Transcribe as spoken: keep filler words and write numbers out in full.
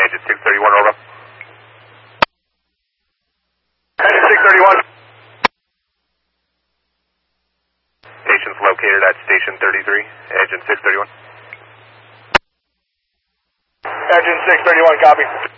Agent six thirty-one, over. Agent six thirty-one. Patient's located at Station thirty-three. Agent six thirty-one. Agent six thirty-one, copy.